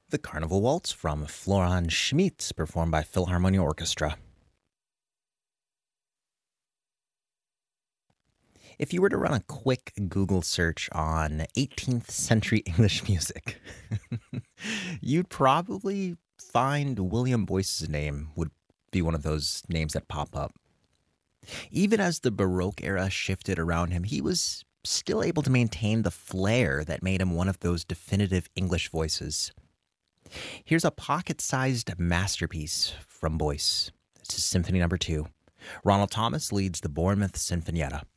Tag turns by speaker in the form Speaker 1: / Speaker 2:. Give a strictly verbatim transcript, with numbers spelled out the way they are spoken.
Speaker 1: The Carnival Waltz from Florian Schmidt, performed by Philharmonia Orchestra. If you were to run a quick Google search on eighteenth century English music, you'd probably find William Boyce's name would be one of those names that pop up. Even as the Baroque era shifted around him, he was still able to maintain the flair that made him one of those definitive English voices. Here's a pocket-sized masterpiece from Boyce. This is Symphony Number Two. Ronald Thomas leads the Bournemouth Sinfonietta.